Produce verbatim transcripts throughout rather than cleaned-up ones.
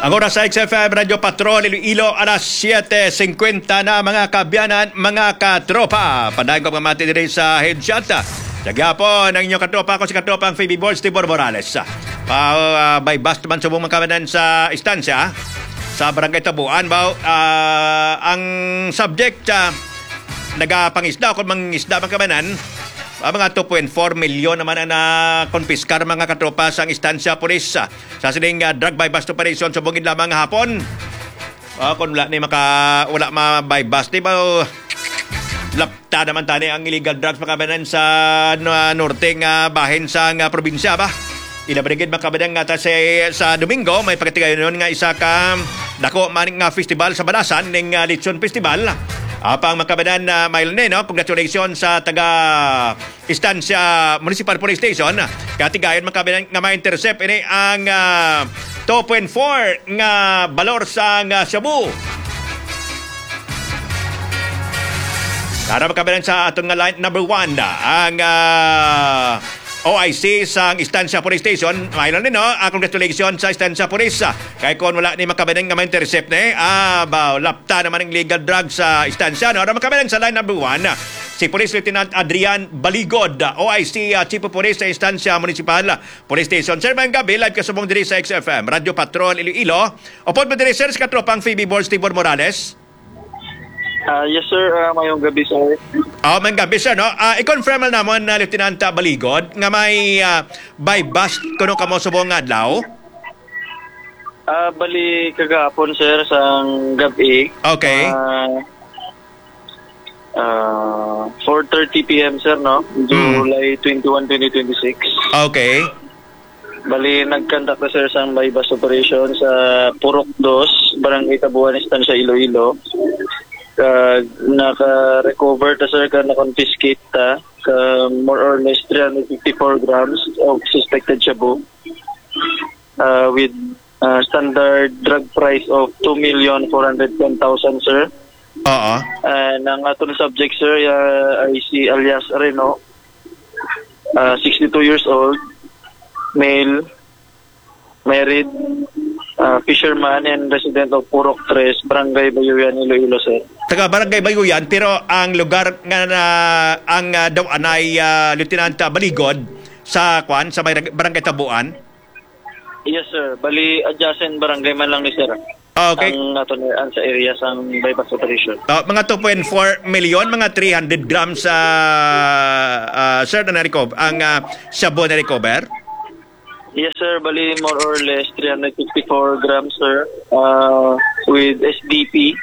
Ang oras sa X F M Radio Patrol Iloilo, alas siyete singkwenta na mga kabyanan, mga katropa. Pandahin ko mga mati diri sa headshot. Nagyapon ang inyong katropa ko si katropang Phoebe Balls, Tibor Morales. Pa, uh, by bus naman sa mga kabyanan sa istansya sa Barangay Tabuan. Ba, uh, ang subject uh, nagapangisda kung mangisda mga kabyanan. Uh, mga two point four milyon naman na konpiskar mga katropa sa istansya pulis uh, sa sining uh, drug by bust operation sa bungid lamang hapon. Uh, kung wala ni maka wala ma by bust di ba uh, lapta naman tani ang illegal drugs makabanan sa uh, norteng uh, bahin sa uh, probinsya ba. Ilabrigid makabanan nga ta sa, sa Domingo may pagkatigayon nun nga isa ka dako maning nga festival sa Balasan ning uh, Lechon Festival. Apang makabanan na uh, Maylene, no? Congratulations sa taga Istansya Municipal Police Station. Katigayon makabanan nga ma-intercept ini ang uh, two point four nga balor sa uh, Shabu. Para makabanan sa atong nga line number one ang uh, O I C sa Istansya Police Station. Mayroon din, no? Uh, congratulations sa Istansya Police. Kaya kung wala ni makabanan nga ma-intercept ni, ah, ba, lapta naman ng legal drugs sa Istansya. No? Para makabanan sa line number one, si Police Lieutenant Adrian Baligod, O I C uh, Chief of Police sa Istansya Municipal Police Station. Sir, mayang gabi, live kasubong diri sa X F M, Radio Patrol Iloilo. Upod mo diri, sir, sa katropang Phoebe Balls, Tibor Morales. Uh, yes sir, uh, mayong gabi sir. Oh, mayong gabi sir, no? Uh, i-confirm na naman na uh, Lieutenant Baligod nga may uh, by bust kuno kamo subong adlaw. Uh, bali kagahapon sir sang gabi. Okay. Uh, uh, four thirty p m sir, no? July twenty-one, twenty twenty-six. Okay. Bali nagkandak na sir sang by bust operation sa Purok dos, Barangay Tabuan, Istansya Iloilo. Uh, naka-recover ta sir, ka na-confiscate ta ka more or less three hundred fifty-four grams of suspected shabu uh, with uh, standard drug price of two million four hundred ten thousand sir. Oo. And ang atong subject sir uh, ay si alias Reno, uh, sixty-two years old, male, married, uh, fisherman and resident of Purok tres, Barangay Bayuyan, Iloilo sir. Taga Barangay Bayuyan, pero ang lugar nga na ang uh, daw anay uh, Lieutenant Baligod sa kwan sa Barangay Tabuan. Yes sir, bali adjacent barangay man lang ni sir. Okay. Ang nato an sa area sang bypass operation. Uh, mga two point four milyon, mga three hundred grams sa uh, uh, sir na recover ang uh, shabu na recover. Yes sir, bali more or less three hundred fifty-four grams sir, uh, with S D P.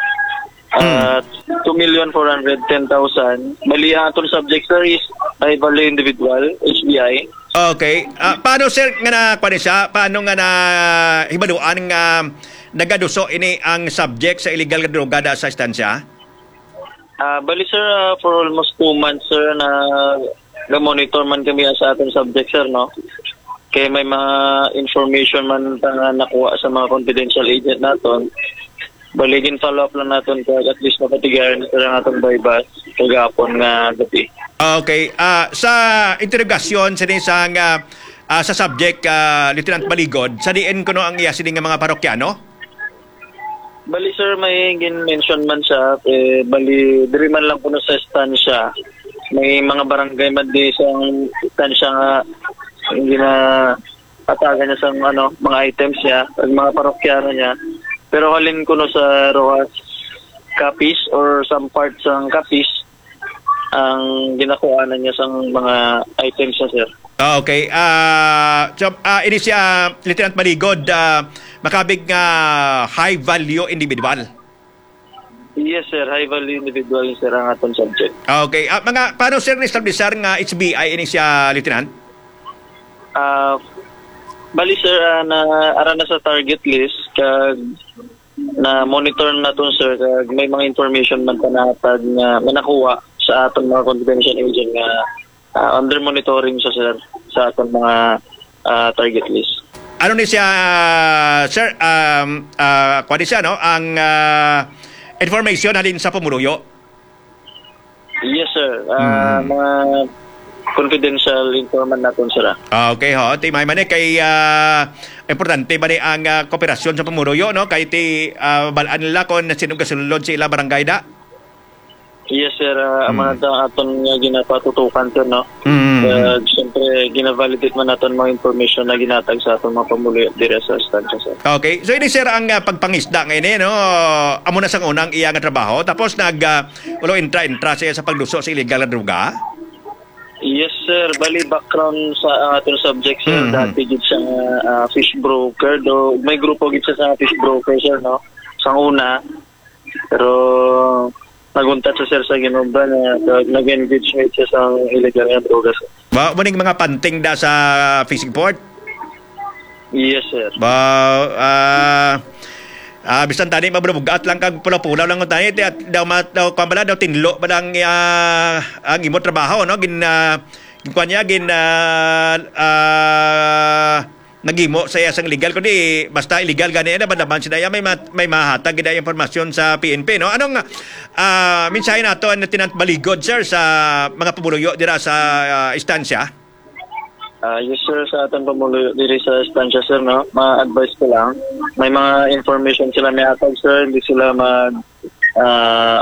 Uh, two million four hundred ten thousand. Bali ang atong subject sir is ay bali individual, H B I. Okay. Uh, paano sir nga na kuan siya? Paano nga na hibaluan nga nagaduso ini ang subject sa illegal nga droga da sa istansya? Uh, bali sir, uh, for almost two months sir na ga-monitor man kami sa atong subject sir, no? Kaya may mga information man nga nakuha sa mga confidential agent naton. Baligin follow up lang natin kaya at least mapatigayan ito lang atong bypass kagapon nga gabi. Okay. Uh, sa interrogasyon sa isang uh, uh, sa subject, uh, Lieutenant Baligod, sa diin ko no ang iya sining mga parokyano? Bali sir, may gin-mention man siya, eh, bali diri man lang kuno sa istansya. May mga barangay man di sa istansya nga hindi na atagan niya sa ano, mga items niya, at mga parokyano niya. Pero halin ko no sa Rojas Capiz or some parts ng Capiz ang ginakuhanan niya sa mga items niya, sir. Okay. Uh, so, uh, ini siya, Lieutenant Baligod, uh, makabig nga uh, high value individual. Yes, sir. High value individual, sir, ang atong subject. Okay. Uh, mga, paano, sir, ni-establishar nga H B I ini siya, Lieutenant? Uh, bali, sir, uh, na, ara na sa target list, kag na monitor na to sir, kag may mga information man panatag nga manakuha sa aton mga confidential agent nga uh, under monitoring sa sir sa aton mga uh, target list. Ano ni siya, uh, sir, um, uh, kwadi siya, no? Ang uh, information halin sa pumuluyo? Yes, sir. Uh, hmm. Mga confidential informant naton sir. Ah, okay ho, ti may man kay ah, importante ba ni ang ah, kooperasyon sa pamunuyo no kay ti ah, balaan nila kon sino kasulod sa ila barangay da. Yes sir, uh, Mm. mm. ang aton nga ginapatutukan sir no. Mm. Uh, Siyempre, gina-validate man natin mga information na ginatag sa atong mga pamuloy at dire sa estansya, sir. Okay. So ini sir ang uh, pagpangisda ngayon eh, no? Amo na sa unang iya nga trabaho tapos nag uh, ulo intra-intra siya sa pagluso sa illegal na droga. Yes, sir. Bali, background sa ang atong subject, sir. Mhm. Dati gid siya nga ah, fish broker. Do, may grupo gid siya sa fish broker, sir, no? Sa una. Pero, naguntat siya, sir, sa ginumba na nag-engage siya sa illegal na droga, sir. Ba muning mga panting da sa fishing port. Yes, sir. Ba ah Ah, bisan tani mabrubugat lang kag pula-pula lang tani at daw mat daw pambala daw tinlo ba ang uh, ang imo trabaho no gin uh, gin niya gin uh, uh, nagimo sa isang legal kundi basta illegal gani na banaman sila may mat, may mahatag gid ay impormasyon sa P N P no anong uh, mensahe nato na tinant baligod sir sa mga pumuluyo dira sa uh, istansya. Ah, yes sir, sa ating pamulo diri sa estansya, sir, no? Ma-advise ko lang. May mga information sila may atag, sir. Hindi sila mag ah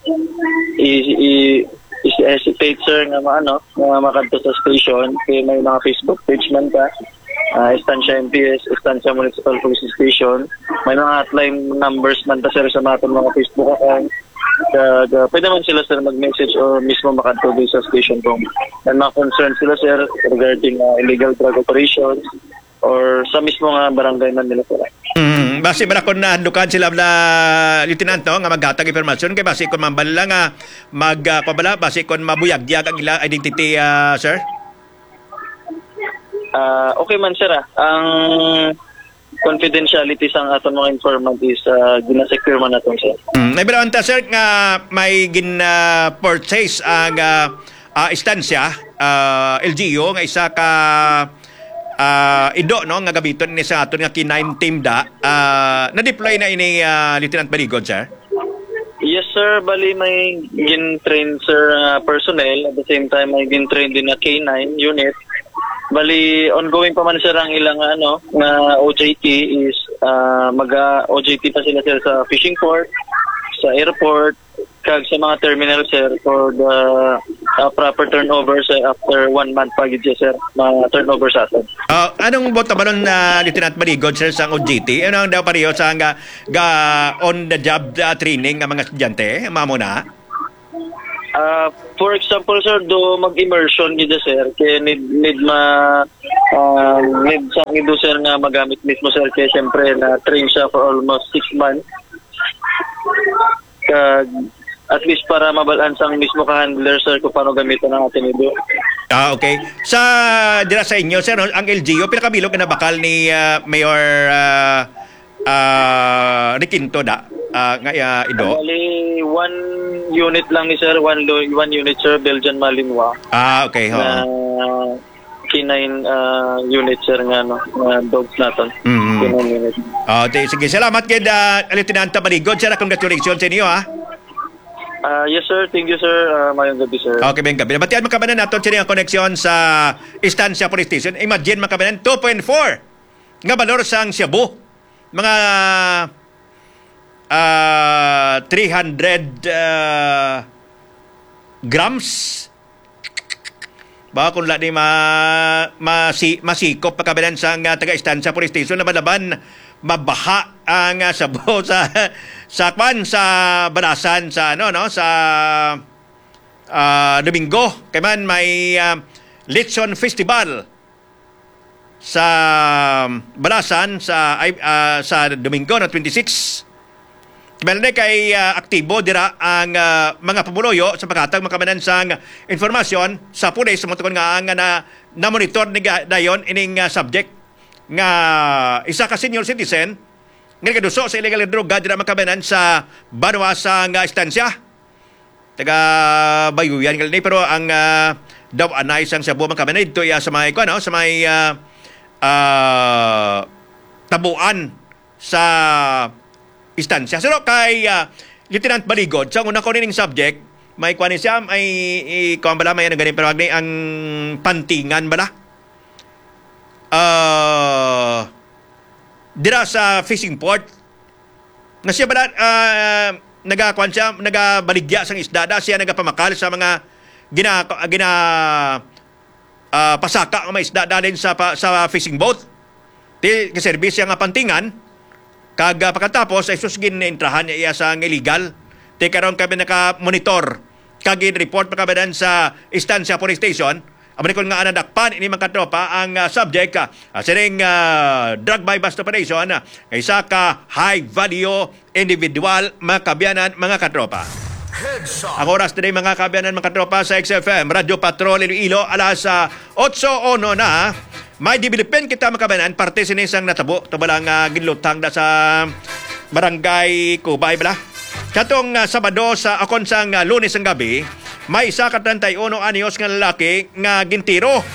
i- i- i-hesitate, sir, nga maano, nga makadto sa station. Kaya may mga Facebook page man ka. Uh, Estancia M P S, Estancia Municipal Police Station. May mga hotline numbers man ta, sir, sa mga atong mga Facebook account. Kag, uh, pwede man sila, sir, mag-message o mismo makatubig sa station kung may mga concern sila, sir, regarding uh, illegal drug operations or sa mismo nga barangay man nila, sir. Mm, base ba kon nahandukan sila na lieutenant no, nga maghatag impormasyon kay base kon mambala nga mag uh, pabala base kon mabuyagyag ang ila identity uh, sir. Uh, okay man, sir, ah. Ang confidentiality sa aton mga informant is uh, ginasecure man natin, sir. Mm, nabilawan ta sir nga may gin uh, purchase ang uh, uh, istansya uh, L G U nga isa ka uh, ido no nga gabiton ni sa aton nga K nine team da uh, na-deploy na ini uh, Lieutenant Baligod sir. Yes, sir. Bali, may gin-train, sir, uh, personnel. At the same time, may gin-train din na K nine unit. Bali, ongoing pa man, sir, ang ilang ano, na O J T is uh, mag-O J T pa sila, sir, sa fishing port, sa airport, kag sa mga terminal, sir, for the uh, proper turnover, sir, after one month pagid siya, sir, mga turnover sa atin. Uh, anong bota ba nun na Lieutenant Baligod sir sa O J T? Ano ang daw pareho sa nga, ga on the job uh, training ng mga estudyante? Mamo na? Uh, for example, sir, do mag-immersion gid sir, kaya need need ma uh, need sa gido, sir, nga magamit mismo, sir, kaya syempre na train siya for almost six months. Kag at least para mabalan sang mismo ka handler, sir, kung paano gamitin ang atin ito. Ah, okay. Sa dira sa inyo sir, no, ang L G U pinakabilog na bakal ni uh, Mayor uh, uh, Riquinto da uh, nga uh, ido. Bali, one unit lang ni sir, one lo- one unit, sir, Belgian Malinois. Ah, okay ho. Na K nine uh, unit, sir, nga no, nga dogs naton. Mm. K nine unit. Ah, te, sige, salamat kay uh, Lieutenant Baligod sir. Congratulations sa inyo ha. Uh, yes, sir. Thank you, sir. Uh, mayong gabi, sir. Okay, ben gabi. Batian makabanan nato sa ang koneksyon sa Estancia Police Station. Imagine makabanan two point four nga balor sang Cebu. Mga uh, three hundred uh, grams. Baka kung la ni ma, masi, masikop pagkabanan sa uh, taga-Estancia Police Station na malaban mabaha ang uh, Cebu sa sa kwan sa Banasan sa ano no sa uh, Domingo kay man may uh, Lechon Festival sa Banasan sa uh, sa Domingo na twenty-six. Kaya kay uh, aktibo dira ang uh, mga pumuloyo sa paghatag makabanan sa informasyon sa pulis sa mga nga ang na, na monitor ni dayon ining uh, subject nga isa ka senior citizen nga nagaduso sa illegal droga dira makabanan sa Banwa sa nga istansya taga Bayuyan gali pero ang uh, daw anay sang Cebu makabanan dito ya sa may ko no sa may uh, uh, tabuan sa istansya. So kay uh, Lieutenant Baligod sa una ko ning subject may kuan siya, may kuan bala may ano ganin pero agni ang pantingan bala. Uh, dira sa fishing port nga siya bala uh, nagakuan siya, nagabaligya sang isda da siya nagapamakal sa mga gina gina uh, pasaka nga may isda dalin sa sa fishing boat. Ti service nga pantingan kag uh, pagkatapos ay susgin na intrahan iya sa illegal. Ti karon kami naka-monitor kag report pa kabadan sa Estancia Police Station. Amani kon nga anadakpan ini mga katropa ang uh, subject uh, sining uh, drug by bust operation uh, isa ka high value individual mga kabyanan mga katropa. Ang oras today mga kabyanan mga katropa sa X F M Radio Patrol Iloilo alas uh, eight oh one na may dibilipin kita mga kabyanan parte sinisang natabo tabalang uh, ginlutang da sa barangay Kubay bala. Katong uh, Sabado sa akon sang uh, Lunes ang gabi may isa ka thirty-one anyos nga lalaki nga gintiro.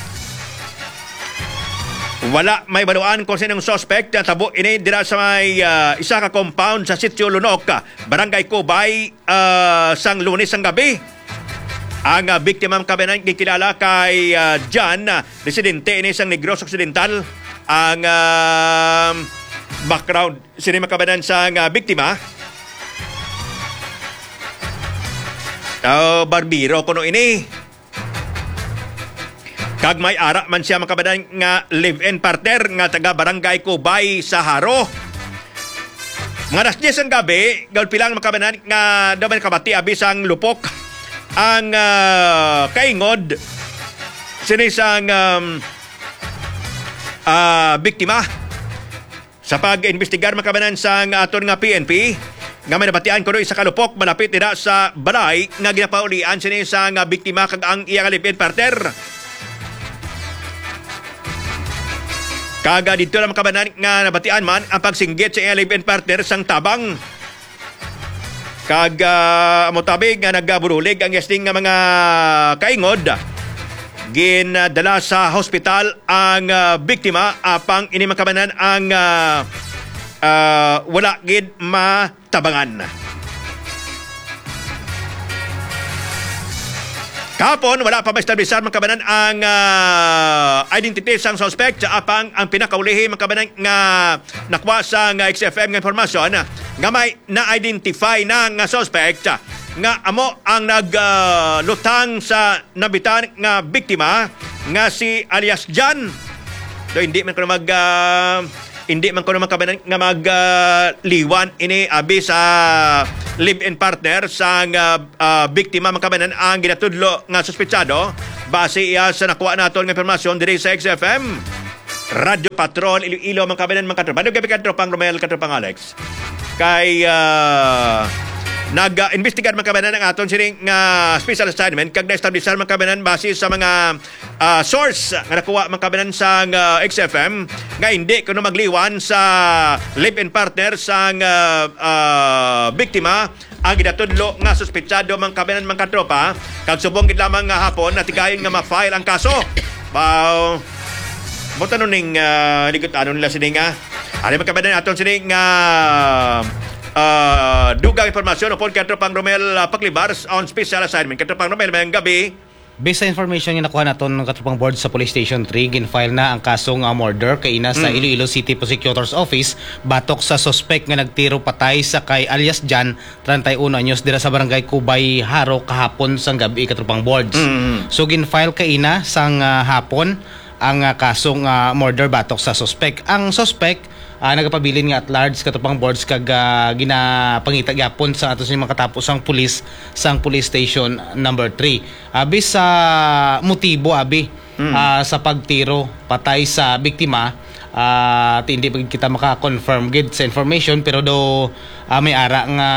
Wala may baluan kung sinong suspect na tabo ini dira sa may uh, isa ka compound sa Sitio Lunok, Barangay Kubay, uh, sang Lunes ang gabi. Ang uh, biktima ng kabanan gikilala kay uh, John, uh, residente ini sang Negros Occidental. Ang uh, background sini makabanan sa uh, biktima Uh, barbiro kuno ini. Kag may ara man siya makabadan nga live-in partner nga taga Barangay Kubay sa Haro. Mga alas diyes ang gabi, gawin pilang makabadan nga daman kabati abis ang lupok ang uh, kaingod sinisang um, uh, biktima. Sa pag-investigar makabadan sa aton nga P N P nga may nabatian ko sa kalupok malapit nila sa balay nga ginapaulian sini sa nga biktima kag ang iyang live-in partner. Kaga dito lang makabanan nga nabatian man ang pagsinggit sa iyang live-in partner sang tabang. Kag uh, motabig nga nagaburulig ang yasting nga mga kaingod. Ginadala sa hospital ang uh, biktima apang ini makabanan ang uh, uh, wala gid matabangan. Kapon, wala pa ma-establishar makabanan ang uh, identity sang suspect sa apang ang pinakaulihi makabanan nga nakuha sa nga X F M nga informasyon nga may na-identify na nga suspect nga amo ang naglutang uh, sa nabitan nga biktima nga si alias John. So hindi man ko mag uh, hindi man ko naman kabanan nga magliwan uh, ini abi sa live-in partner sa uh, uh, biktima man kabanan ang ginatudlo nga suspetsado base iya sa nakuha naton nga informasyon diri sa X F M Radio Patrol Iloilo man kabanan man katro. Bado gabi katro pang Romel katro pang Alex. Kay uh, nag-investigar man kabanan ang aton sining nga uh, special assignment kag na-establishar man kabanan base sa mga uh, source nga nakuha man kabanan sa uh, X F M nga hindi kuno magliwan sa live-in partner sa uh, uh, biktima ang ginatudlo nga suspetsado man kabanan man katropa kag subong gid lamang nga hapon na tigayon nga ma-file ang kaso. Bao mo tanuning uh, ligot anon nila sining nga ari man kabanan aton sining nga uh, Uh, dugang informasyon upon katropang Romel uh, Paklibars on special assignment. Katropang Romel, mayang gabi. Based sa information yung nakuha natin ng katropang board sa Police Station three, gin-file na ang kasong uh, murder kay ina sa mm. Iloilo City Prosecutor's Office batok sa suspect nga nagtiro patay sa kay alias John, thirty-one anyos, dira sa Barangay Kubay, Haro, kahapon sang gabi katropang boards. Mm. So gin-file kay ina sang uh, hapon ang uh, kasong uh, murder batok sa suspect. Ang suspect Uh, nagapabilin nga at large katupang boards kag uh, ginapangita gyapon sa ato sa mga katapos ang pulis sang police station number three. Abi sa motibo abi mm. uh, sa pagtiro patay sa biktima uh, hindi pa kita maka-confirm gid sa information pero do uh, may ara nga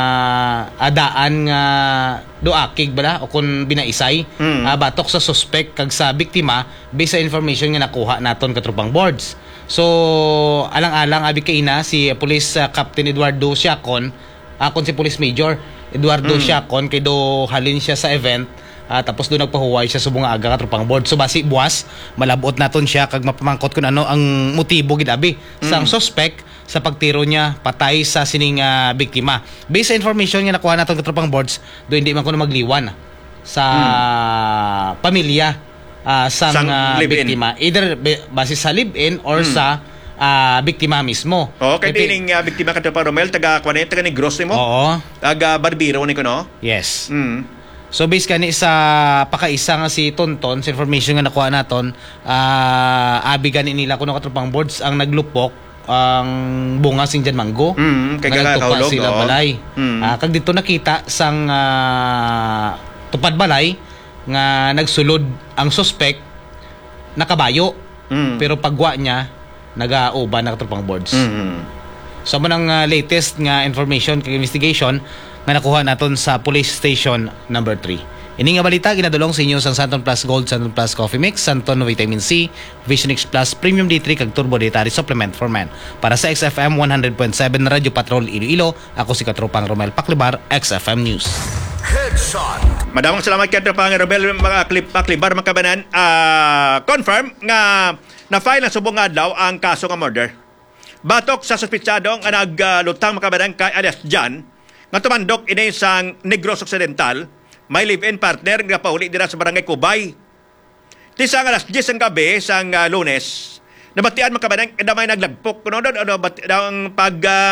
adaan nga do akig bala o kun binaisay mm. uh, batok sa suspect kag sa biktima based sa information nga nakuha naton katupang boards. So, alang-alang abi kay ina si Police uh, Captain Eduardo Siacon, akon si Police Major Eduardo mm. Siacon kay do halin siya sa event Ah, tapos doon nagpahuway siya subong nga aga katropang board. So basi buwas malabot naton siya kag mapamangkot kun ano ang motibo gid abi sang suspect sa pagtiro niya patay sa sining ah, biktima. Based sa information nga nakuha naton katropang boards, do hindi man kuno magliwan sa pamilya ah, sang, Sang ah, live-in. biktima. Either be- base sa live-in or sa ah, biktima mismo. Oh, kay Epi- dining uh, biktima ka pa Romel, taga kuan taga Negros mo. Oo. Taga Barbiro ni ko no. Yes. Mm. So based kani sa pakaisa nga si Tonton, sa information nga nakuha naton, ah abi gani nila kuno katropang boards ang naglupok ang bunga sing Jan Mango. Mm, kay Nga nagtupa kakahulog, sila oo. balay. Mm. Ah, kag dito nakita sang ah, tupad balay nga nagsulod ang suspect nakabayo. Mm. Pero pagwa niya nagauban na katropang boards. Mm. So mo ng latest nga information kag investigation nga nakuha naton sa police station number three. Ini nga balita ginadulong sa inyo sang Santon Plus Gold, Santon Plus Coffee Mix, Santon Vitamin C, Vision X Plus Premium D three kag Turbo Dietary Supplement for Men. Para sa X F M one hundred point seven Radyo Patrol Iloilo, ako si Katropang Romel Paclibar, X F M News. Headshot. Madamong salamat kay Pang Robel mga clip paklibar mga kabanan. Ah, confirm nga na-file na subong adlaw ang kaso nga murder. Batok sa suspitsadong nga naglutang mga kabanan kay alias Jan nga tumandok ini sang Negros Occidental, may live-in partner nga pauli dira sa barangay Kubay. Tisa nga alas diyes ang gabi sang uh, Lunes, nabatian mga kabanan kada may naglagpok kuno ano bat ang pag uh,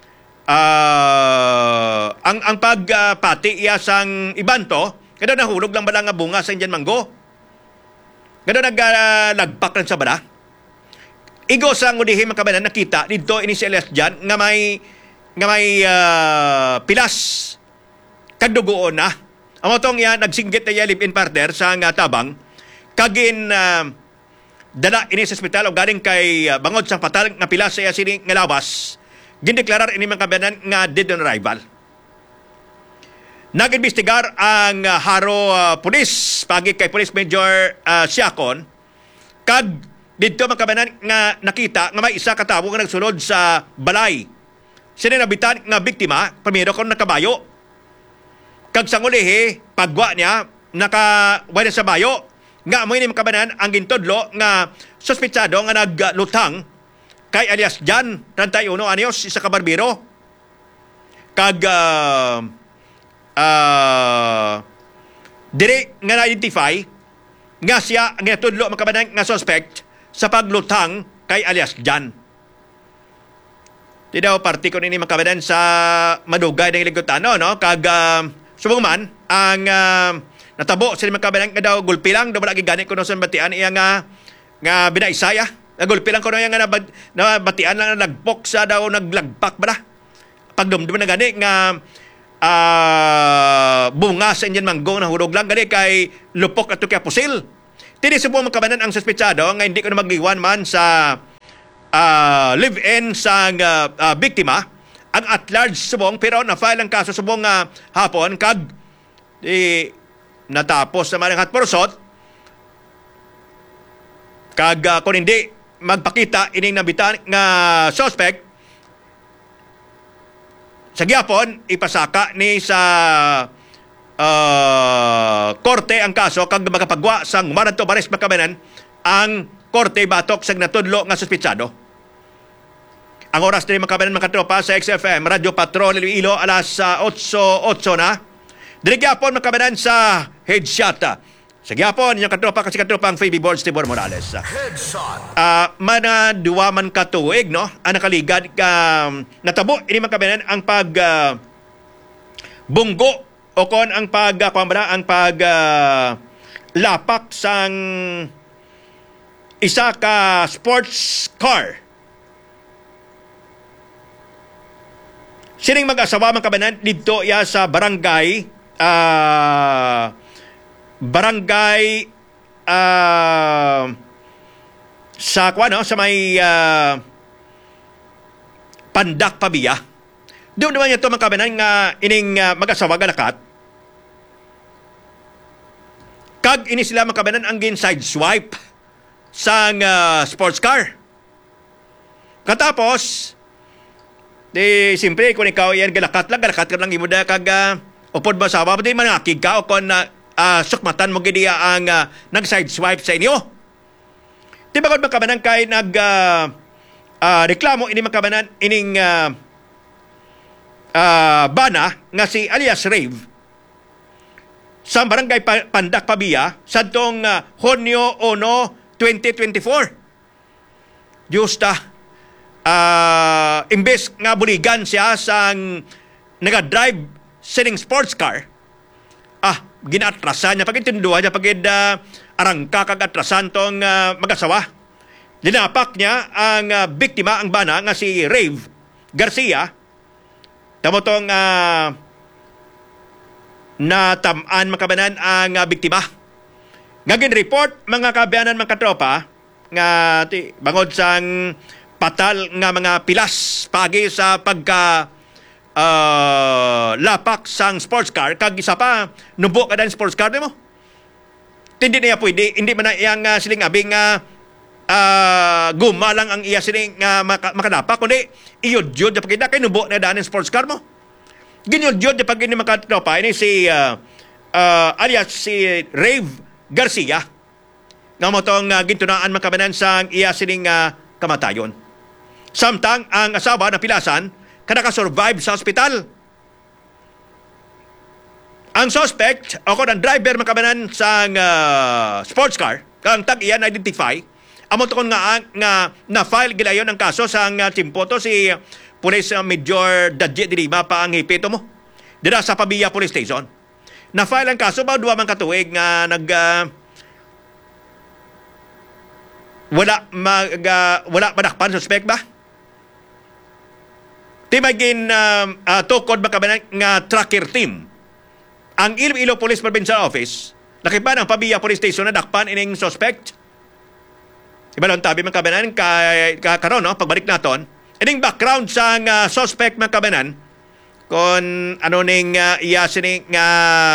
uh, ang ang pagpati uh, iya sang ibanto kada nahulog lang bala nga bunga sa Indian Mango. Kada naglagpak uh, lang sa bala. Igo sang udihi mga kabanan nakita dito ini si Elias Jan nga may nga may uh, pilas kadugoon na. Ang motong yan nagsinggit na live-in partner sa nga tabang kagin uh, dala ini sa ospital o galing kay uh, bangod sang patal nga pilas sa iya sini nga lawas. Gindeklarar ini mga kabanan nga dead on arrival. Nag-investigar ang uh, Haro uh, Police pagi kay Police Major uh, Siakon kag dito mga kabanan nga nakita nga may isa ka tawo nga nagsulod sa balay. Sininabitan nga biktima primero kon nakabayo. Kag sang ulihi pagwa niya nakawala sa bayo nga mo ini mga kabanan ang gintudlo nga suspitsado nga naglutang kay alias Jan thirty-one anyos isa ka barbero. Kag uh, uh, dire nga na-identify nga siya ang ginatudlo mga kabanan nga suspect sa paglutang kay alias Jan. Di daw party ko nini makabadan sa madugay ng ligutano, no? Kag uh, subong man ang uh, natabo sa makabadan nga daw gulpi lang daw wala gigani kuno sa batian iya nga nga binaisaya. Gulpi lang kuno yang nga nabad, nabatian lang nagpok sa daw naglagpak bala. Pagdumdum na gani nga uh, bunga sa Indian Mango na hurog lang gani kay lupok ato kay pusil. Tini subong makabadan ang suspetsado nga hindi ko na magliwan man sa Uh, live-in sa uh, uh, biktima ang at-large subong pero na-file ang kaso subong uh, hapon kag di, natapos naman ang hatporsot kag uh, kung hindi magpakita ining nabitan nga suspect sa gyapon ipasaka ni sa uh, korte ang kaso kag magapagwa sang warrant of arrest makabanan ang korte batok sa natudlo nga suspitsado. Ang oras din makabanan mga tropa sa X F M Radyo Patrol Iloilo alas uh, eight oh eight na. Dili gyapon makabanan sa headshot. Sa gyapon yung katropa kasi katropa ang Fabi Boards Tibor Morales. Headshot. Uh, mana duwa man katuig no ang nakaligad ka um, natabo ini makabanan ang pag uh, bunggo o kon ang pag uh, kumara ang pag uh, lapak sang isa ka sports car. Sining mag-asawa man kabanan dito ya sa barangay uh, barangay uh, sa kuano sa may uh, Pandak Pabiya. Doon naman ito mga kabanan nga ining uh, mag-asawa galakat. Kag ini sila mga kabanan ang gin side swipe sang uh, sports car. Katapos, di simpre kung ikaw yan galakat lang, galakat ka lang imuda kag uh, upod masawa, pati manakig ka o kung uh, uh, sukmatan mo gidi ang uh, nag-sideswipe sa inyo. Di ba kung makabanan kay nag uh, uh, reklamo ini makabanan ining uh, uh, bana nga si alias Rave sa barangay Pandak Pabia sa tong uh, Hunyo one, twenty twenty-four. Justa, uh, imbes nga buligan siya sang naga-drive sining sports car, ah, ginatrasan niya, pag-itinduhan niya, pag uh, arangka kag-atrasan tong uh, mag-asawa. Linapak niya ang uh, biktima, ang bana, nga si Rave Garcia. Tamo tong uh, natamaan makabanan ang uh, biktima. Ngagin report, mga kabayanan, mga katropa, nga ti, bangod sang patal nga mga pilas pagi sa pagka uh, lapak sang sports car, kag isa pa nubo ka dan sports car mo. Hindi niya pwede, hindi man na iyang uh, siling abing uh, uh, guma lang ang iya siling uh, maka, makalapak, kundi iyod-yod na pagkita kay nubo na daan ang sports car mo. Ginyod-yod na pag ini makatropa, ini si uh, uh, alias si Rave Garcia nga mo tong uh, gintunaan makabanan sang iya sining uh, kamatayon. Samtang ang asawa na pilasan kanaka-survive sa ospital. Ang suspect o kung ang driver makabanan sang uh, sports car kang tag iya na identify amo to nga nga na file gilayon ang kaso sang uh, timpoto si uh, Police uh, Major Dadje Dilima pa ang hipito mo dira sa Pabia Police Station. Na file ang kaso ba duwa man katuig nga nag uh, wala mag uh, wala madakpan suspect ba? Timagin um, uh, tukod makabanan nga tracker team ang Iloilo Police Provincial Office nakipan ang Pabia Police Station na dakpan ining suspect. Iba lang tabi makabanan kay ka, karon no pagbalik naton ining background sa uh, suspect makabanan kon ano ning uh, iya sining nga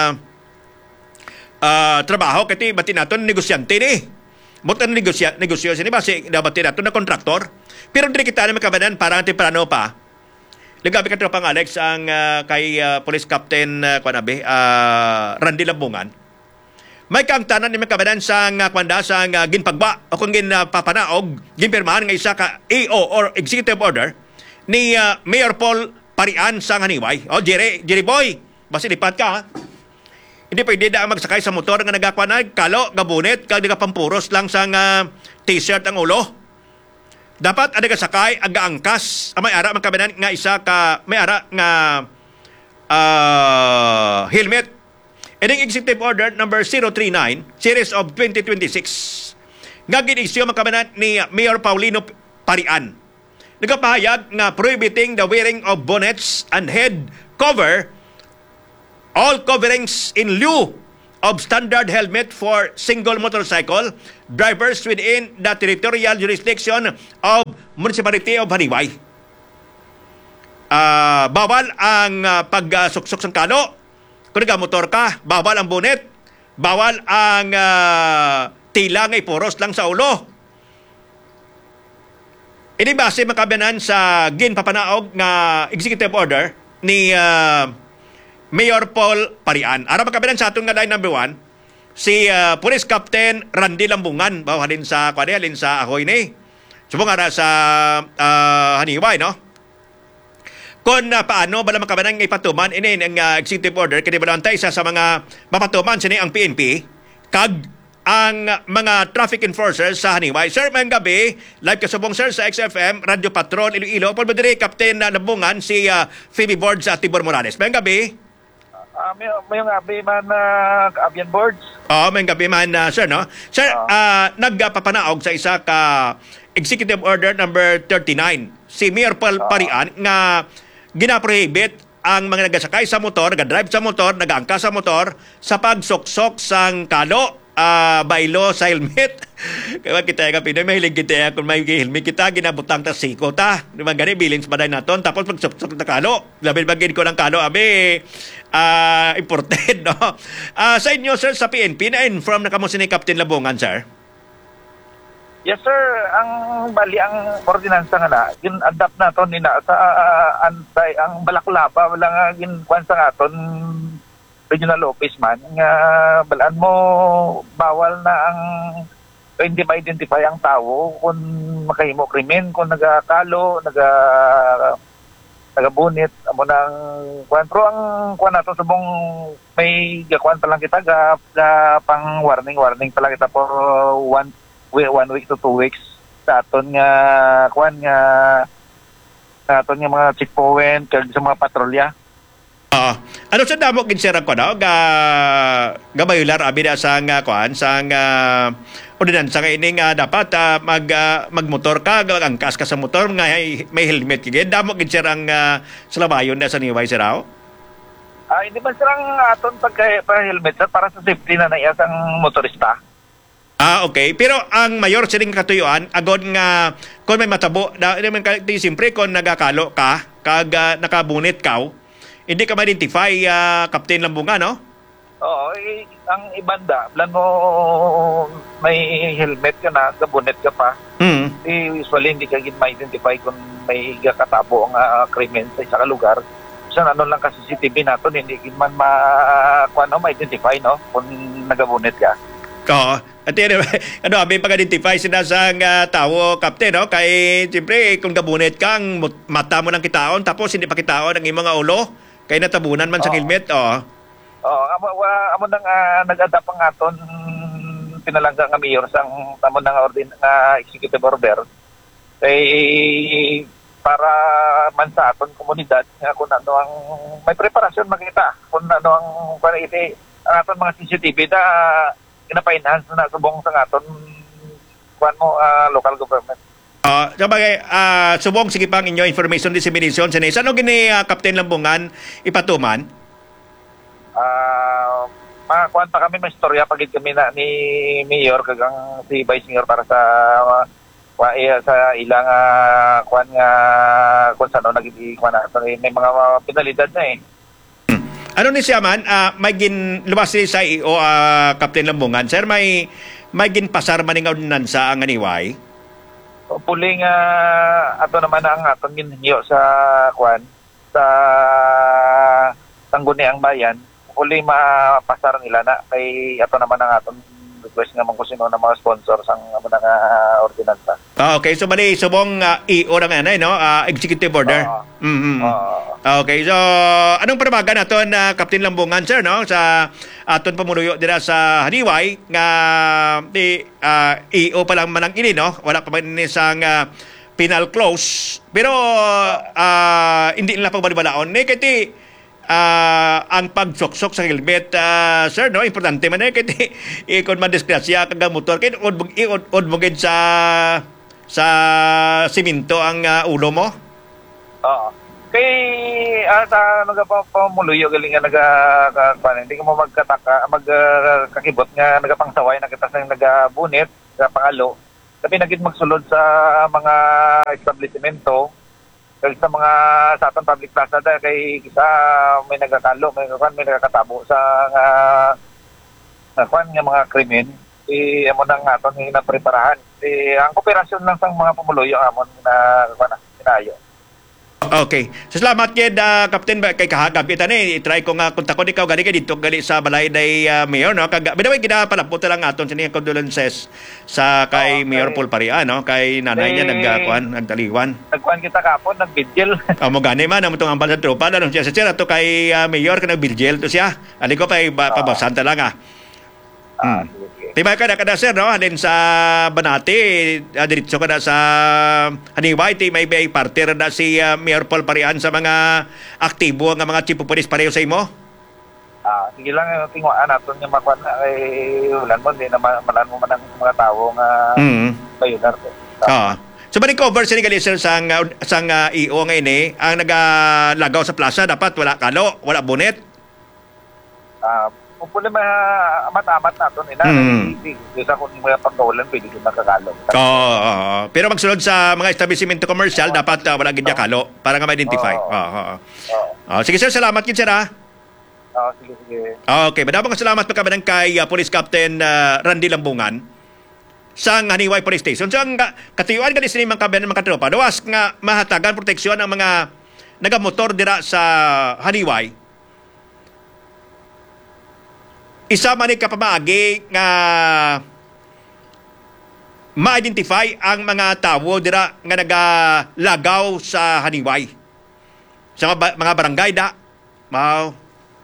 uh, uh, trabaho kati batin naton negosyante ni. Butan negosya negosyo sini ba si dapat nato na kontraktor. Pero diri kita na makabanan parang temprano pa. Ligabi ka tropang Alex ang uh, kay uh, Police Captain uh, kwanabe uh, Randy Lambungan. May kang tanan ni makabanan sang uh, kwanda sang uh, ginpagba o kung gin uh, papanaog ginpirmahan nga isa ka E O or executive order ni uh, Mayor Paul Parian sang Haniway. O Jerry, Jerry Boy, basi lipat ka ha. Hindi pwede da magsakay sa motor nga nagakwa na kalo, gabunet, kag nagapampuros lang sa uh, t-shirt ang ulo. Dapat ada ka sakay, aga angkas, may ara magkabanan nga isa ka, may ara nga uh, helmet. Ining Executive Order number zero three nine, series of twenty twenty-six. Nga ginisyo magkabanan ni Mayor Paulino Parian. Nagapahayag nga prohibiting the wearing of bonnets and head cover all coverings in lieu of standard helmet for single motorcycle drivers within the territorial jurisdiction of Municipality of Haniway. Uh, bawal ang uh, pagsuksok uh, ng kalo. Kung nag-motor ka, bawal ang bonnet. Bawal ang uh, tila ng ipuros lang sa ulo. Ini base makabanan sa ginpapanaog nga executive order ni uh, Mayor Paul Parian. Ara makabilan sa atong nga line number one, si uh, Police Captain Randy Lambungan, bawalin sa kwade, halin sa Ahoy ni. Subong ara sa uh, Haniway, no? Kung uh, paano bala makabilan nga ipatuman, ini ang uh, executive order, kaya bala antay isa sa mga mapatuman sini ang P N P, kag ang mga traffic enforcers sa Haniway. Sir, mayang gabi, live kasubong sir sa X F M, Radio Patrol, Iloilo. Paul Badiri, Captain uh, Lambungan, si uh, Phoebe Board sa Tibor Morales. Mayang gabi. Uh, may, may gabi man na uh, Abian Boards. Oo, oh, mayang gabi man, uh, sir, no? Sir, uh, uh, nagpapanaog sa isa ka Executive Order number thirty-nine. Si Mayor Paul uh, Parian nga ginaprohibit ang mga nagasakay sa motor, nagadrive sa motor, nagaangka sa motor sa pagsuksok sang kalo, uh, baylo sa helmet. Kaya kita ka Pinoy, mahilig kita kung may helmet kita, ginabutang ta siko ta. Naman gani, bilins pa dahil naton. Tapos pagsuksok na kalo, labil bagin ko ng kalo, abe, uh, imported, no? Uh, sa inyo, sir, sa P N P, na-inform na kamo si Captain Labungan, sir? Yes, sir. Ang bali, ang ordinansa nga na, gin-adapt naton nila sa uh, antay, ang balaklapa, wala nga ginkuan sa aton regional office man nga balaan mo bawal na ang hindi ma-identify ang tao kung makahimo krimen, kung nagakalo, naga nagabunit amo nang kuan. Pero ang kuan nato subong may gakuan pa lang kita ga, ga pang warning warning pa lang kita for one week, one week to two weeks sa aton nga kuan nga sa aton nga mga checkpoint kag sa mga patrolya. Ah, ano sa damo gid sir ko no ga gabayular abi na sa nga kuan sa nga ordinansa nga ini nga dapat ah, mag ah, magmotor ka angkas ka sa motor nga may may helmet gid damo gid sir ang uh, salabayon na sa niway sir aw. Ah, hindi man sarang aton pagka pa helmet sir, para sa safety na naiya ang motorista. Ah, okay. Pero ang mayor sining katuyuan agod nga kung may matabo da naman ka siyempre kung nagakalo ka kag uh, nakabunit ka hindi ka ma-identify uh, Captain Lambungan, no? Oo, eh, ang ibanda, plan mo may helmet ka na, gabunet ka pa. Mm. Eh, usually hindi ka gin ma-identify kung may kakatabo ang uh, krimen sa isa ka lugar. Sa ano lang kasi C C T V natin, hindi gin man ma, uh, ano, ma-identify, no? Kung nagabunet ka. Oo. At yun, ano, abi pag-identify sila sa uh, tao, Captain, no? Kay, siyempre, kung gabunit kang mata mo ng kitaon, tapos hindi pa kitaon ang imong ulo, kay natabunan man sa Oo. helmet, oo. Oo, amo, wa, amo nang uh, nag-adapt ang aton pinalangga nga mayor sa amo nang ordin nga executive order. Kay para man sa aton komunidad nga kung ano ang may preparasyon makita kung ano ang para iti ang aton mga C C T V na gina-enhance na subong sa aton kuan mo uh, local government. Uh, sabagay, uh, subong sige pang inyo information dissemination sa Ano gini uh, Captain Lambungan ipatuman? Ah, uh, makakuan pa kami may istorya pagid kami na ni Mayor kagang si Vice Mayor para sa uh, wa, eh, sa ilang uh, kuan nga kung saan naging kuan na may mga uh, penalidad na eh. Ano ni siya man, uh, may gin lumas sa I O uh, Captain Lambungan. Sir, may may gin pasar man nga ordinansa ang aniway? Puling uh, ato naman ang aton ginhiyo sa kuan sa Sangguniang Bayan. Puling mapasar nila na kay ato naman ang aton request nga man kung sino ng mga sponsors ang amo na nga ordinansa. Ah, okay, so bali subong uh, I O na nga na, no? Uh, executive order. Oo. Mm-hmm. Oo. Okay, so anong panawagan naton na uh, Captain Lambungan sir, no? Sa aton pamuluyo dira sa Haniway nga di uh, I O pa lang man ang ini, no? Wala pa man ni sang uh, penal clause. Pero uh, hindi nila pagbalibalaan ni kay Uh, ang pagsoksok sa helmet, uh, sir, no? Importante man eh, kaya ikon man disgrasya kag motor, kaya od mo gid sa sa simento ang uh, ulo mo. Oo. Kay uh, sa nagapamuluyo galing nga naga ka, hindi ka mo magkataka magkakibot uh, nga nagapangsaway na kita sa nagabunit sa pangalo. Tapi nagid magsulod sa mga establishmento kay sa mga sa atong public plaza da kay isa may nagakalo, may kwan may nagakatabo sa nga uh, kwan nga mga krimen. Eh amo nang aton nga preparahan. Eh ang kooperasyon lang sa mga pumuluyo amon na kwan na sinayo. Okay. So, salamat kid uh, Captain kay kahagap kita ni try ko nga kontakon ikaw gali kay dito gali sa balay day uh, Mayor, no? Kag bidaway gina palapot lang aton sa niyang condolences sa kay Okay. Mayor Paul Paria, no? Kay nanay niya Eh, nagkuan nagtaliwan. Nagkuhan kita kapon, nag-vigil. Amo gani man amo tong ambal sa tropa danon siya sa sir ato kay uh, Mayor kanang Virgil to siya. Ali ko pa ba, pabasan ta lang ah. Ah, Hmm. sige. Tibay ka na kada sir, no? Halin sa Banati, uh, diretso ka na sa Haniway, ti may may partner na si uh, Mayor Paul Parian sa mga aktibo nga mga chief of police pareho sa imo. Ah, sige lang yung tinguan natin yung makuha na kay ulan mo, hindi na ma- malan mo man ang mga tao nga Mm. bayunar ko. Ah. So balik cover sa gali sir sang uh, sang uh, I O nga ini ang nagalagaw sa plaza dapat wala kalo, wala bonet. Ah, kung pwede ma-amat-amat natin, ina, Mm. hindi sa kung mga panggawalan, pwede din makakalong. Oo. Oh, pero magsulod sa mga establishmento commercial dapat uh, wala gid niya kalo para nga ma-identify. Oo. Oo. oo. Oo. Oh, sige sir, salamat gid sir ah. Ah, sige, sige. Okay, madamang salamat pa kami kay uh, Police Captain uh, Randy Lambungan sa Haniway Police Station. So ang ka- katuyuan ka ni mga kabayan mga tropa, dawas nga mahatagan proteksyon ang mga nagamotor dira sa Haniway. isa man ni kapamagi nga ma-identify ang mga tawo dira nga nagalagaw sa haniway sa mga, mga barangay da mao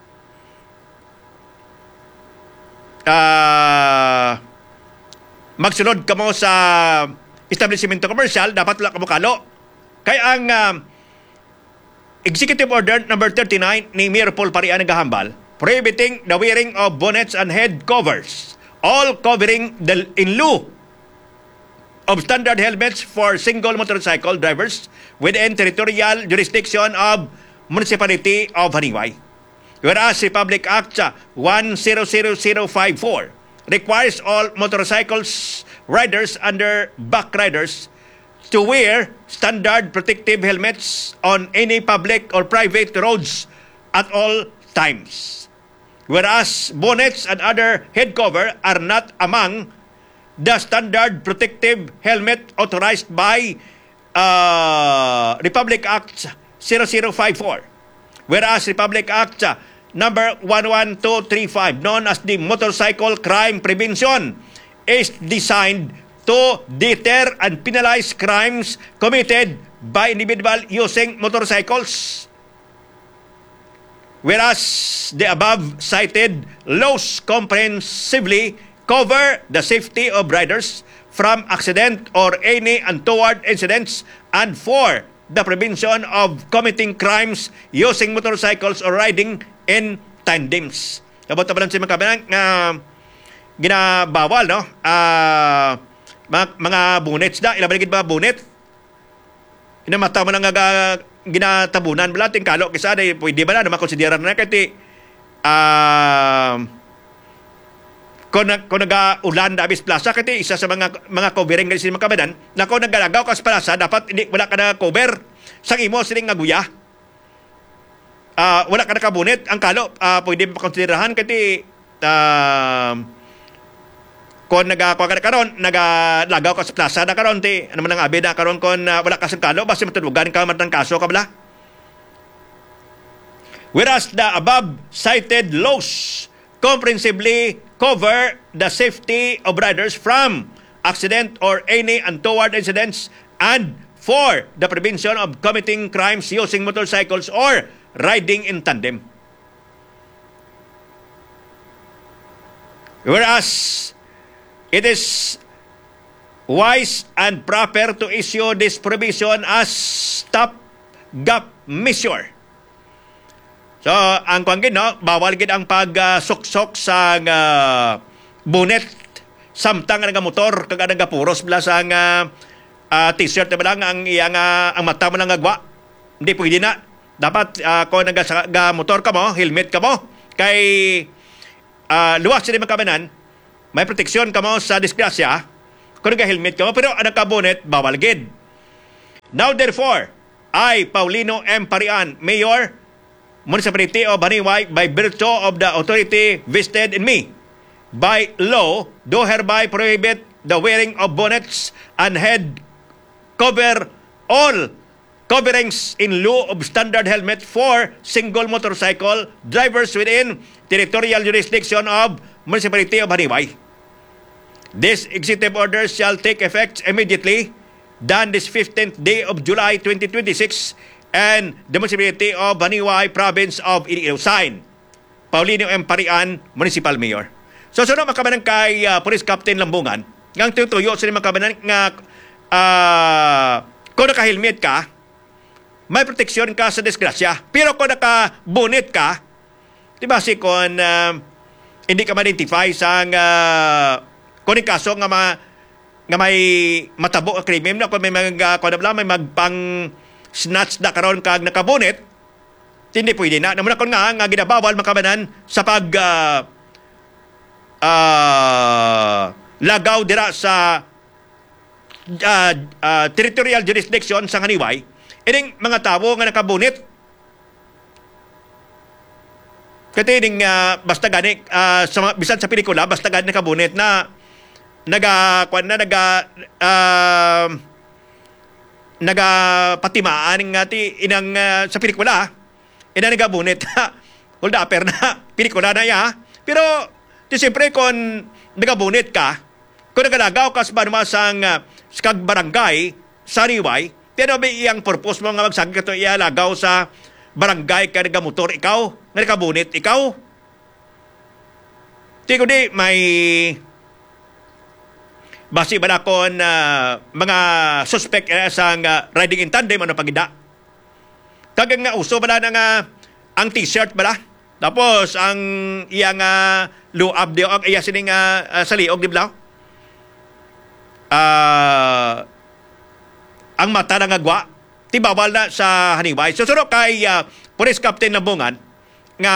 uh, magsunod kamo sa establishment commercial dapat wala kamo kalo kay ang uh, Executive Order number thirty-nine ni Mayor Paul Parian nagahambal prohibiting the wearing of bonnets and head covers all covering the in lieu of standard helmets for single motorcycle drivers within territorial jurisdiction of Municipality of Haniway. Whereas Republic Act one zero zero zero five four requires all motorcycles riders under back riders to wear standard protective helmets on any public or private roads at all times. Whereas bonnets and other head cover are not among the standard protective helmet authorized by uh, Republic Act zero zero five four. Whereas Republic Act number one one two three five, known as the Motorcycle Crime Prevention, is designed to deter and penalize crimes committed by individual using motorcycles. Whereas the above cited laws comprehensively cover the safety of riders from accident or any untoward incidents and for the prevention of committing crimes using motorcycles or riding in tandems. Kabot na pala sa mga kabilang nga ginabawal, no? Uh, mga, mga bonnets da. Ilang baligid ba bonnet? Hinamata mo lang nga ginatabunan. Bala, tingkalo. Kisa na, pwede ba na? Makonsideran na kasi ah... Uh, kung, kung nag-ulan na abis plaza, kasi isa sa mga mga covering nga sila makabanan, na kung nag-alagaw ka sa plaza, dapat hindi, wala ka na cover. Sang imo siling nga guya. Uh, wala ka na kabunit. Ang kalo, uh, pwede makonsiderahan kasi uh, kung nag-akuha ka na karon, nag-alagaw ka sa plaza na karon, ti, ano man ang abi na karon kung uh, wala ka sa kalo, basta matulugan ka matang kaso ka bala. Whereas the above cited laws comprehensively cover the safety of riders from accident or any untoward incidents and for the prevention of committing crimes using motorcycles or riding in tandem. Whereas it is wise and proper to issue this provision as stopgap measure. So, ang kuwangin, no, bawal gid ang pag-suksok uh, sa uh, bonnet samtang nga motor kag nga puros bla sa uh, uh, t-shirt na lang ang iyang uh, ang mata mo lang agwa. Hindi pwede na. Dapat uh, kung naga motor ka mo, helmet ka mo kay uh, luwas sila makabanan, may proteksyon ka mo sa disgrasya kung naga-helmet ka mo, pero ang naka-bonnet bawal gid. Now therefore, I, Paulino M. Parian, Mayor Municipality of Haniway, by virtue of the authority vested in me by law, do hereby prohibit the wearing of bonnets and head cover all coverings in lieu of standard helmet for single motorcycle drivers within territorial jurisdiction of Municipality of Haniway. This executive order shall take effect immediately done this fifteenth day of July twenty twenty-six and the Municipality of Haniway, Province of Iloilo. Sign, Paulino M. Parian, Municipal Mayor. So, sunod makabanan kay uh, Police Captain Lambungan, ngang tutuyo sa makabanan nga uh, kung naka-helmet ka, may proteksyon ka sa disgrasya. Pero kung naka-bonnet ka, di ba si kung uh, hindi ka ma-identify sa uh, kung yung kaso nga, ma, nga may matabo ang krimen, kung may mga kung may magpang snatch na karon kag nakabonet, hindi pwede na. Naman ako nga, nga ginabawal makabanan sa pag uh, uh, lagaw dira sa uh, uh, territorial jurisdiction sa Haniway. Ining mga tao nga nakabonet. Kasi ining uh, basta gani, uh, sa, bisan sa pelikula, basta gani nakabonet na naga, kwan na, naga, uh, nagapatimaan nga ti inang uh, sa pelikula inang nagabunet hold upper na pelikula na ya pero Di siyempre kung nagabunit ka, kung nagalagaw ka sa banmasang uh, sa kag barangay sa Haniway, pero may iyang purpose mo nga magsagit ka ito ialagaw sa barangay ka nagamotor ikaw, nga nagabunit ikaw. Di ko di may basi ba na kon uh, mga suspect uh, sa uh, riding in tandem ano pagida. Kagang nga uso ba na nga ang t-shirt ba na? Tapos ang iyang uh, luab di ang iya sining uh, uh, saliog di ba? Uh, ang mata ng agwa tibawal na sa Haniway. Susuro kay uh, Police Captain Nabungan nga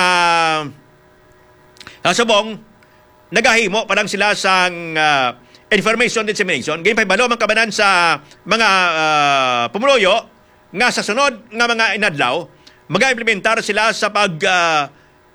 uh, subong nagahimo pa lang sila sa uh, information dissemination. Ganyan pa balo man kabanan sa mga uh, pumuloyo nga sa sunod nga mga inadlaw mag-implementar sila sa pag uh,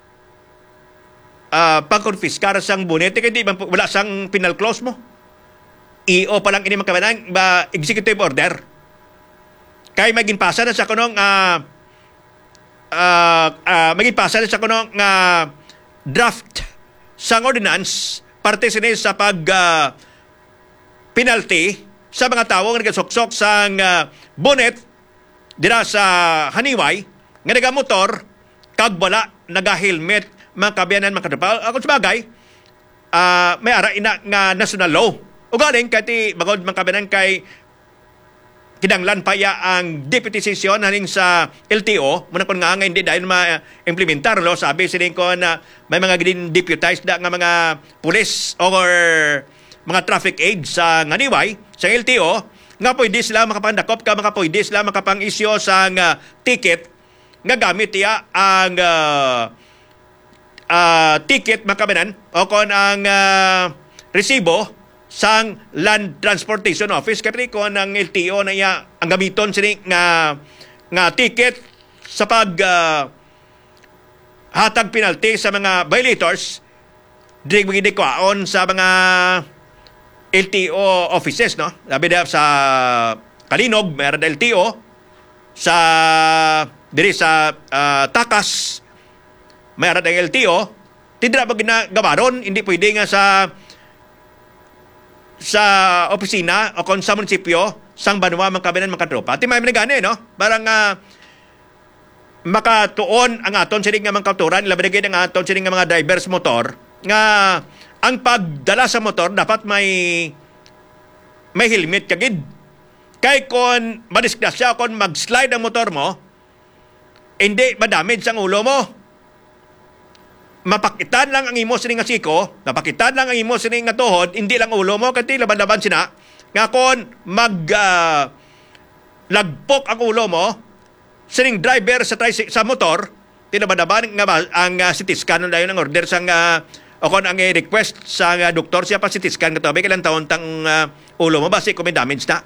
uh, pag-confiscar sang bonete kay di man wala sang penal clause mo. I O pa lang ini makabanan ba executive order. Kay maging pasa na sa kunong uh, uh, uh, maging pasa na sa kunong uh, draft sang ordinance parte sini sa pag uh, penalty sa mga tawo nga nagasuksok sang uh, bonnet dira sa Haniway nga nagamotor kag wala naga-helmet mga kabiyanan mga katrapal. Ako sabagay uh, may ara ina nga national law. O galing kati bagod mga kabiyanan kay kinanglan pa ya ang deputy session haning sa L T O muna kon nga nga hindi dahil ma-implementar lo sabi sining ko na may mga gin deputized da nga mga police or mga traffic aides sa Haniway sa L T O nga pwede sila makapandakop ka mga pwede sila makapang-isyo sa uh, ticket nga gamit ya ang uh, uh, ticket makabanan o kon ang uh, resibo sang Land Transportation Office kapri ko ng L T O na iya ang gamiton sini nga nga ticket sa pag uh, hatag penalty sa mga violators di magidikwaon sa mga L T O offices no. Sabi da sa Kalinog mayroon L T O sa diri sa uh, Takas mayroon ang L T O tidra ba ginagabaron hindi pwede nga sa sa opisina o kon sa munisipyo sang banwa man kabinan makatropa. Ti may gani no? Barang uh, makatuon ang aton sining nga mga kauturan, labi ang aton sining nga mga drivers motor nga ang pagdala sa motor dapat may may helmet kagid. Kay kon madisgrasya kon mag-slide ang motor mo, hindi ma-damage ang ulo mo. Mapakitan lang ang imo sining nga siko, mapakitan lang ang imo sining nga tuhod, hindi lang ulo mo kanti laban-laban sina. Nga kon mag uh, lagpok ang ulo mo sining driver sa tricycle sa motor, tinaban-laban nga ang uh, C T scan dayon ang order sang uh, o kon ang uh, request sa uh, doktor siya pa C T scan kato, kailan taon tang uh, ulo mo basi kung may damage na.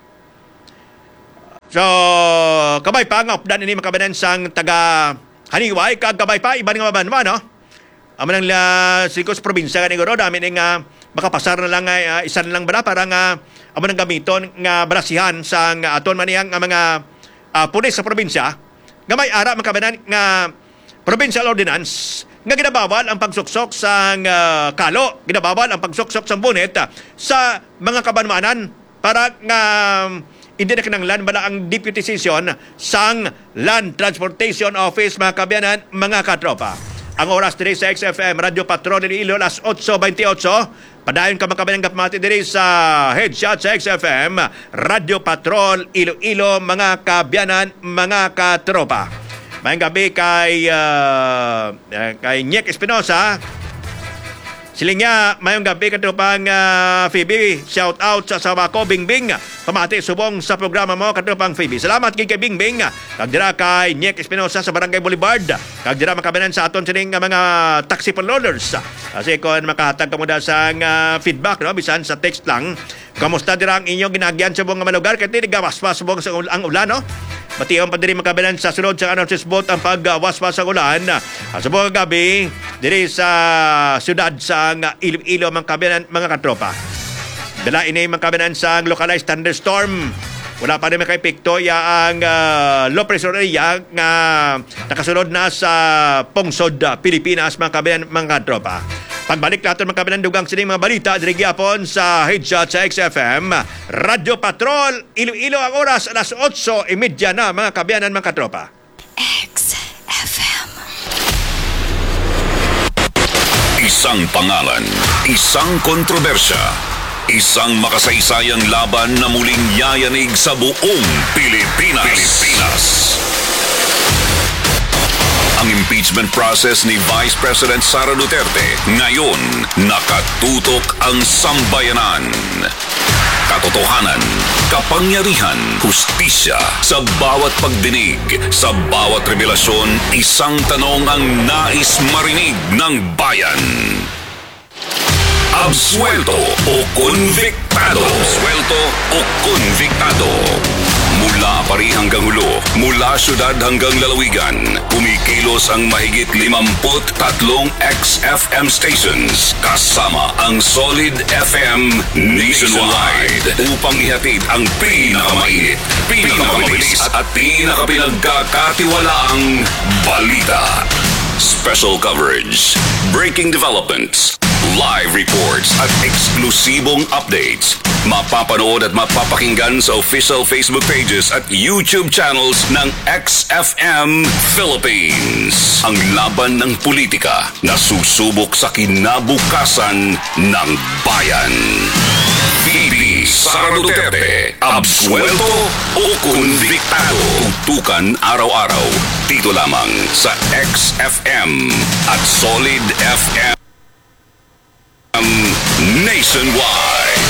So, kabay pa nga updan ini makabanan sang taga Haniway kag kabay pa iba nga mabanwa no. Amo nang la sikos probinsya kan igoro dami ning uh, makapasar na lang uh, isa na lang bala para nga amo nang gamiton nga barasihan sa uh, aton maniyang uh, mga uh, pulis sa probinsya nga may ara makabanan nga provincial ordinance nga ginabawal ang pagsuksok sa uh, kalo, ginabawal ang pagsuksok sa bonnet uh, sa mga kabanwanan para nga um, hindi na kinanglan bala ang deputy session sang Land Transportation Office mga kabiyanan, mga katropa. Ang oras diri sa X F M Radio Patrol Iloilo alas eight twenty-eight. Padayon ka mga kabiyanan kapamati diri sa headshot sa X F M Radio Patrol Iloilo mga kabiyanan, mga katropa. Mayang gabi kay uh, kay Nyek Espinosa. Siling nga, mayong gabi katupang uh, Phoebe. Shout out sa asawa ko, Bingbing. Pamati subong sa programa mo, katupang Phoebe. Salamat kay kay Bingbing. Kagdira kay Nyek Espinosa sa Barangay Boulevard. Kagdira makabanan sa aton sining mga taxi loaders. Kasi kung makahatag ka mo da sa uh, feedback, no? Bisan sa text lang. Kamusta dira ang inyong ginagyan sa buong malugar? Kasi nagawaswas subong sa ang ulan, no? Matiyon pa diri makabanan sa sunod sa announces boat ang pagwaswas sa ulan. Sa buong gabi, diri sa syudad sa Iloilo mga kabanan, mga katropa. Dala ini mga kabanan sa localized thunderstorm. Wala pa rin kay Pictoya ang uh, low pressure area nga nakasunod na sa Pungsod, Pilipinas mga kabanan, mga katropa. Pagbalik natin mga kabilandugang sining mga balita diri gyapon sa Headshot sa X F M Radyo Patrol Iloilo ang oras alas otso y media na mga kabiyanan mga katropa. X F M. Isang pangalan, isang kontrobersya, isang makasaysayang laban na muling yayanig sa buong Pilipinas. Pilipinas. Ang impeachment process ni Vice President Sara Duterte ngayon nakatutok ang sambayanan. Katotohanan, kapangyarihan, hustisya sa bawat pagdinig, sa bawat revelasyon, isang tanong ang nais marinig ng bayan. Absuelto o konviktado? Absuelto o konviktado? Mula pari hanggang hulo, mula syudad hanggang lalawigan, kumikilos ang mahigit limamput tatlong X F M stations kasama ang Solid F M nationwide upang ihatid ang pinakamainit, pinakamabilis at pinakapinagkakatiwalaang balita. Special coverage, breaking developments, live reports at eksklusibong updates. Mapapanood at mapapakinggan sa official Facebook pages at YouTube channels ng X F M Philippines. Ang laban ng politika na susubok sa kinabukasan ng bayan. V P Sara Duterte, absuelto o konviktado? Tutukan araw-araw dito lamang sa X F M at Solid F M nationwide.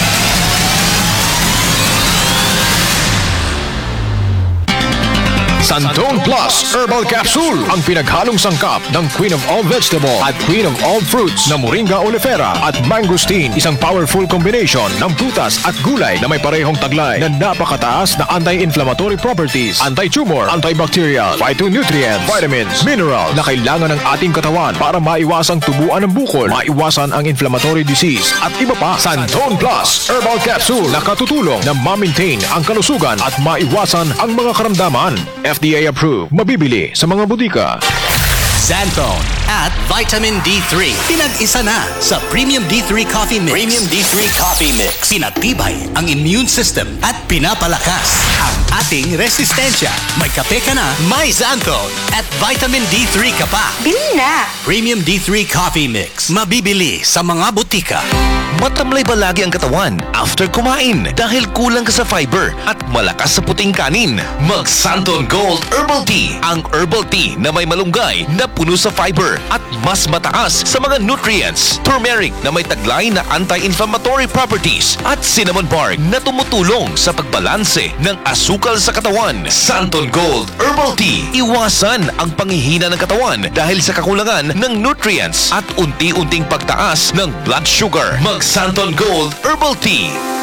Santone Plus Herbal Capsule, ang pinaghalong sangkap ng Queen of All Vegetable at Queen of All Fruits na Moringa oleifera at mangosteen, isang powerful combination ng prutas at gulay na may parehong taglay na napakataas na anti-inflammatory properties, anti-tumor, antibacterial, phytonutrients, vitamins, mineral na kailangan ng ating katawan para maiwasang tubuan ng bukol, maiwasan ang inflammatory disease at iba pa. Santone Plus Herbal Capsule na katutulong na ma-maintain ang kalusugan at maiwasan ang mga karamdaman. F D A approved. Mabibili sa mga butika. Xanthone at Vitamin D three. Pinag-isa na sa Premium D three Coffee Mix. Premium D three Coffee Mix. Pinatibay ang immune system at pinapalakas ang ating resistensya. May kape ka na, may Xanthone at Vitamin D three ka pa. Bili na! Premium D three Coffee Mix. Mabibili sa mga butika. Matamlay ba lagi ang katawan after kumain dahil kulang ka sa fiber at malakas sa puting kanin? Mag Xanthone Gold Herbal Tea, ang herbal tea na may malunggay na puno sa fiber at mas mataas sa mga nutrients. Turmeric na may taglay na anti-inflammatory properties at cinnamon bark na tumutulong sa pagbalanse ng asukal sa katawan. Xanthone Gold Herbal Tea, iwasan ang panghihina ng katawan dahil sa kakulangan ng nutrients at unti-unting pagtaas ng blood sugar. Mag Xanthone Gold Herbal Tea.